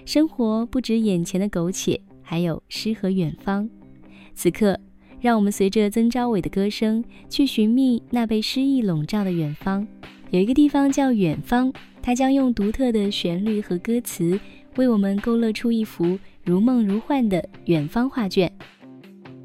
生活不止眼前的苟且，还有诗和远方。此刻，让我们随着曾昭伟的歌声，去寻觅那被诗意笼罩的远方。有一个地方叫远方，它将用独特的旋律和歌词，为我们勾勒出一幅如梦如幻的远方画卷。